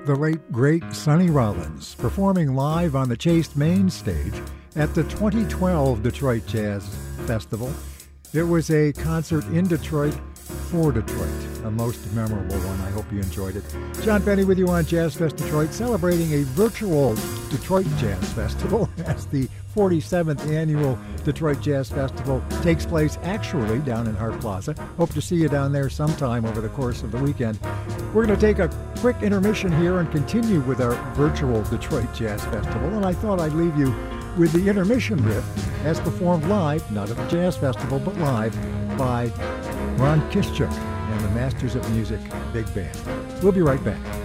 The late, great Sonny Rollins, performing live on the Chase main stage at the 2012 Detroit Jazz Festival. It was a concert in Detroit for Detroit, a most memorable one. I hope you enjoyed it. John Benny with you on Jazz Fest Detroit, celebrating a virtual Detroit Jazz Festival as the 47th annual Detroit Jazz Festival takes place actually down in Hart Plaza. Hope to see you down there sometime over the course of the weekend. We're going to take a quick intermission here and continue with our virtual Detroit Jazz Festival, and I thought I'd leave you with the intermission riff as performed live, not at the Jazz Festival, but live by Ron Kiszczuk and the Masters of Music Big Band. We'll be right back.